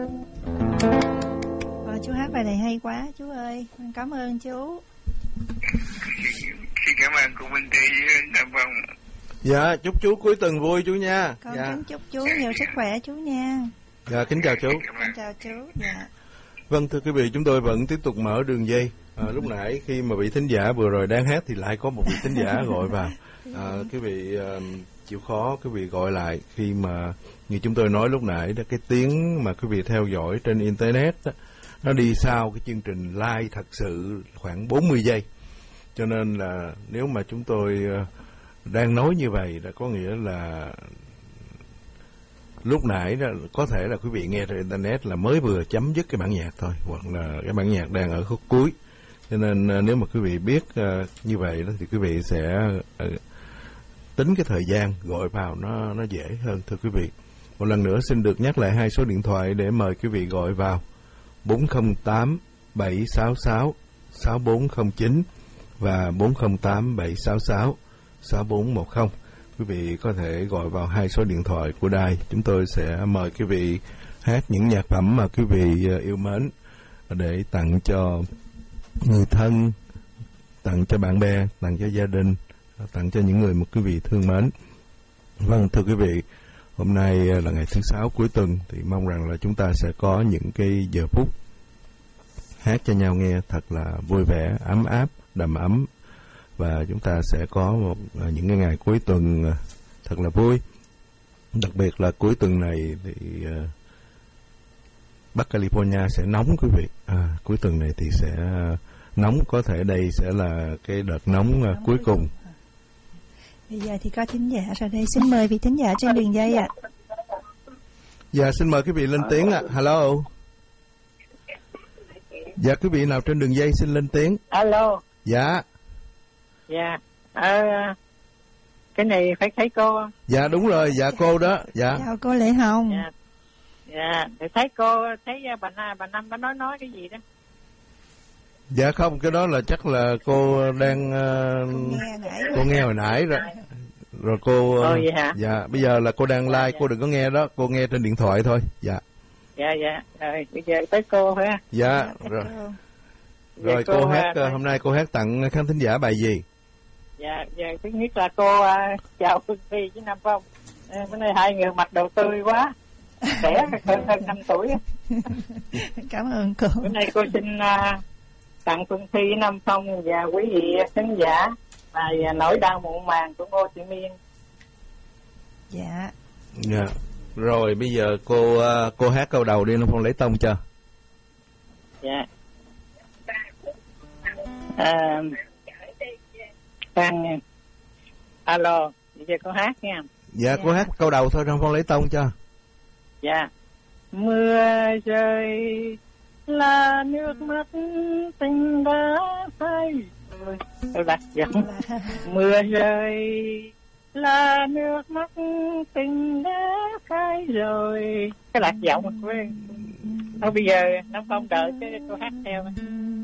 Chú hát bài này hay quá chú ơi, cảm ơn chú. Xin cảm ơn cô Minh Ty với Nam Phong. Dạ, chúc chú cuối tuần vui chú nha. Con dạ. kính chúc chú nhiều sức khỏe chú nha. Dạ, kính chào chú. Kính chào chú. Dạ. Vâng, thưa quý vị, chúng tôi vẫn tiếp tục mở đường dây. Lúc nãy khi mà vị thính giả vừa rồi đang hát thì lại có một vị thính giả gọi vào. Quý vị chịu khó quý vị gọi lại khi mà như chúng tôi nói lúc nãy đó, cái tiếng mà quý vị theo dõi trên internet đó, nó đi sau cái chương trình live thật sự khoảng 40 giây. Cho nên là nếu mà chúng tôi đang nói như vậy là có nghĩa là lúc nãy đó có thể là quý vị nghe trên internet là mới vừa chấm dứt cái bản nhạc thôi, hoặc là cái bản nhạc đang ở khúc cuối. Cho nên nếu mà quý vị biết như vậy đó thì quý vị sẽ tính cái thời gian gọi vào nó dễ hơn. Thưa quý vị, một lần nữa xin được nhắc lại hai số điện thoại để mời quý vị gọi vào: 408 766 6409 và 408 766 6410. Quý vị có thể gọi vào hai số điện thoại của đài. Chúng tôi sẽ mời quý vị hát những nhạc phẩm mà quý vị yêu mến để tặng cho người thân, tặng cho bạn bè, tặng cho gia đình, tặng cho những người mà quý vị thương mến. Vâng, thưa quý vị, hôm nay là ngày thứ Sáu cuối tuần thì mong rằng là chúng ta sẽ có những cái giờ phút hát cho nhau nghe thật là vui vẻ, ấm áp, đầm ấm, và chúng ta sẽ có những cái ngày cuối tuần thật là vui. Đặc biệt là cuối tuần này thì Bắc California sẽ nóng quý vị. Cuối tuần này thì sẽ nóng, có thể đây sẽ là cái đợt nóng cuối cùng. Bây giờ thì có thính giả rồi đây, xin mời vị thính giả trên đường dây ạ. Dạ, xin mời quý vị lên tiếng ạ. Hello. Dạ, quý vị nào trên đường dây xin lên tiếng. Alo. Dạ. Dạ. Cái này phải thấy cô. Dạ đúng rồi, dạ cô đó. Dạ. Chào cô Lệ Hồng. Dạ, thì thấy cô, thấy bà Năm bà nói cái gì đó. Dạ không, cái đó là chắc là cô đang cô nghe hồi nãy rồi cô. Vậy hả? Dạ, bây giờ là cô đang live, cô đừng có nghe đó, cô nghe trên điện thoại thôi. Dạ. Dạ, rồi bây giờ tới cô hả? Dạ, rồi. Rồi cô hát hôm nay cô hát tặng khán thính giả bài gì? Dạ, thứ nhất là cô chào Phương Phi với Nam Phong. Bữa nay hai người mặt đầu tươi quá, trẻ hơn 5 tuổi. Cảm ơn cô. Bữa nay cô xin tặng Phương Phi với Nam Phong và quý vị khán giả bài Nỗi đau muộn màng của Ngô Thị Miên. Dạ. Dạ. Rồi bây giờ cô hát câu đầu đi, Nam Phong lấy tông cho. Dạ. Alo, bây giờ cô hát nha. Dạ, cô hát câu đầu thôi, Nam Phong lấy tông cho. Dạ. Mưa rơi là nước mắt tình đã phai rồi. Tôi đặt giọng. Mưa rơi là nước mắt tình đã phai rồi. Cái lạc giọng thôi. Thôi bây giờ Nam Phong đợi cái cô hát theo.